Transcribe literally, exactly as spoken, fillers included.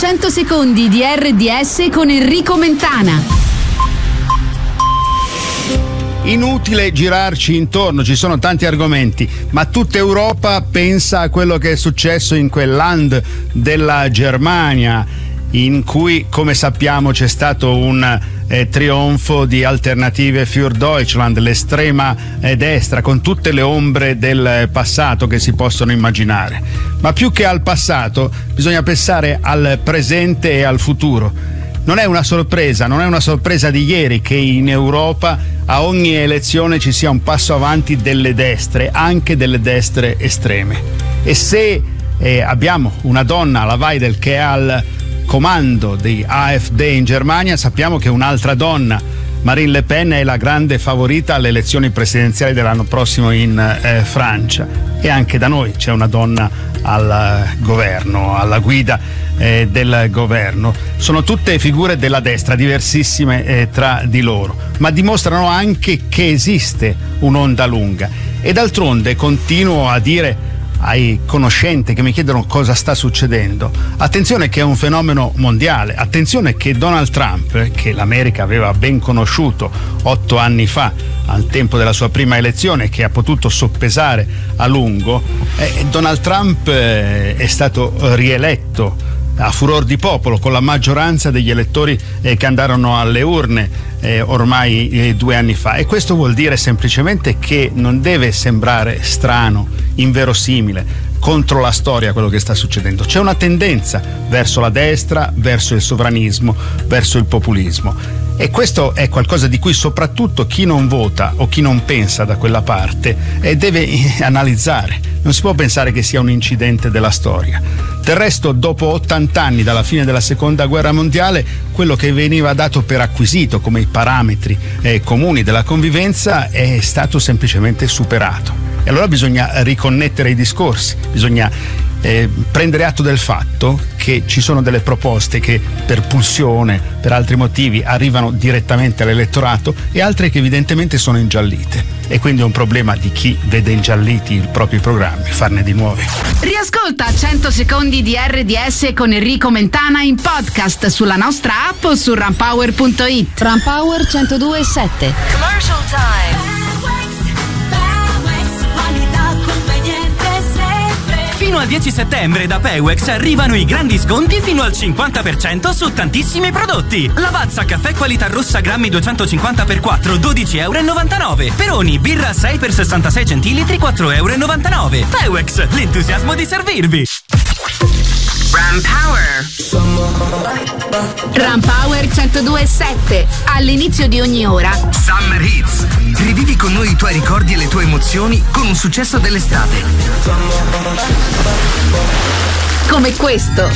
cento secondi di R D S con Enrico Mentana. Inutile girarci intorno, ci sono tanti argomenti, ma tutta Europa pensa a quello che è successo in quel land della Germania, in cui, come sappiamo, c'è stato un eh, trionfo di Alternative für Deutschland, l'estrema eh, destra, con tutte le ombre del passato che si possono immaginare. Ma più che al passato bisogna pensare al presente e al futuro. Non è una sorpresa, non è una sorpresa di ieri che in Europa a ogni elezione ci sia un passo avanti delle destre, anche delle destre estreme. E se eh, abbiamo una donna alla Weidel che è al comando di AfD in Germania, sappiamo che un'altra donna, Marine Le Pen, è la grande favorita alle elezioni presidenziali dell'anno prossimo in eh, Francia. E anche da noi c'è una donna al governo, alla guida eh, del governo. Sono tutte figure della destra, diversissime eh, tra di loro, ma dimostrano anche che esiste un'onda lunga. E d'altronde continuo a dire ai conoscenti che mi chiedono cosa sta succedendo: attenzione che è un fenomeno mondiale, attenzione che Donald Trump, che l'America aveva ben conosciuto otto anni fa al tempo della sua prima elezione, che ha potuto soppesare a lungo, eh, Donald Trump eh, è stato rieletto a furor di popolo con la maggioranza degli elettori eh, che andarono alle urne eh, ormai eh, due anni fa. E questo vuol dire semplicemente che non deve sembrare strano, inverosimile, contro la storia quello che sta succedendo. C'è una tendenza verso la destra, verso il sovranismo, verso il populismo. E questo è qualcosa di cui soprattutto chi non vota o chi non pensa da quella parte eh, deve analizzare. Non si può pensare che sia un incidente della storia. Del resto, dopo ottanta anni dalla fine della seconda guerra mondiale, quello che veniva dato per acquisito come i parametri eh, comuni della convivenza è stato semplicemente superato. E allora bisogna riconnettere i discorsi, bisogna eh, prendere atto del fatto che ci sono delle proposte che per pulsione, per altri motivi, arrivano direttamente all'elettorato e altre che evidentemente sono ingiallite. E quindi è un problema di chi vede ingialliti i propri programmi, farne di nuovi. Riascolta cento secondi di R D S con Enrico Mentana in podcast sulla nostra app o su runpower punto it. Runpower centodue e sette. Commercial time. Fino al dieci settembre da Pewex arrivano i grandi sconti fino al cinquanta per cento su tantissimi prodotti. Lavazza caffè qualità rossa grammi duecentocinquanta per quattro, dodici e novantanove euro. Peroni birra sei per sessantasei centilitri, quattro e novantanove euro. Pewex, l'entusiasmo di servirvi. Runpower. Runpower centodue e sette. All'inizio di ogni ora Summer Hits. Rivivi con noi i tuoi ricordi e le tue emozioni con un successo dell'estate. come questo.